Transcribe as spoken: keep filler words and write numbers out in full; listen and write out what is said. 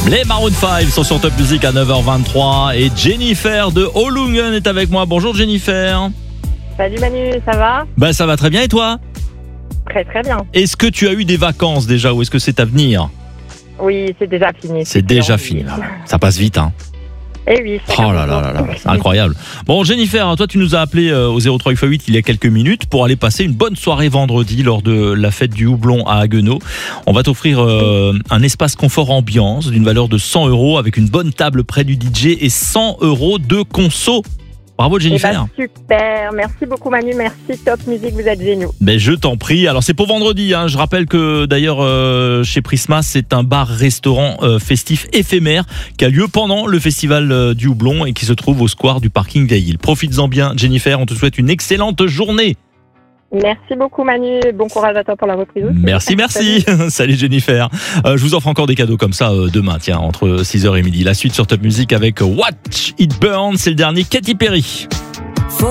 Les Maroon cinq sont sur Top Music à neuf heures vingt-trois et Jennifer de Hollungen est avec moi. Bonjour Jennifer. Salut Manu, ça va? Ben ça va très bien et toi? Très très bien. Est-ce que tu as eu des vacances déjà ou est-ce que c'est à venir? Oui, c'est déjà fini. C'est déjà fini. Ça passe vite hein. Eh oui. Oh là là là là, c'est incroyable. Bon Jennifer, toi tu nous as appelé au zéro trois huit huit il y a quelques minutes pour aller passer une bonne soirée vendredi lors de la fête du houblon à Haguenau. On va t'offrir euh, un espace confort ambiance d'une valeur de cent euros avec une bonne table près du D J et cent euros de conso. Bravo Jennifer. Eh ben, super, merci beaucoup Manu, merci Top Music, vous êtes géniaux. Ben je t'en prie. Alors c'est pour vendredi. Hein. Je rappelle que d'ailleurs euh, chez Prisma c'est un bar-restaurant euh, festif éphémère qui a lieu pendant le festival euh, du houblon et qui se trouve au square du parking Vieille-Île. Profites-en bien Jennifer. On te souhaite une excellente journée. Merci beaucoup Manu, bon courage à toi pour la reprise aussi. Merci, merci. Salut, Salut Jennifer. Euh, je vous offre encore des cadeaux comme ça euh, demain, tiens, entre six heures et midi. La suite sur Top Music avec Watch It Burn, c'est le dernier Katy Perry.